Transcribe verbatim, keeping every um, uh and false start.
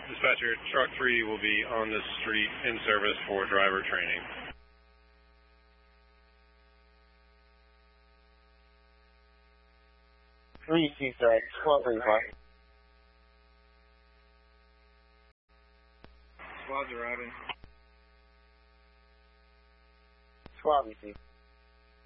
Dispatcher, truck three will be on the street in service for driver training. three C six, twelve thirty-five. Squad's arriving. Squad received.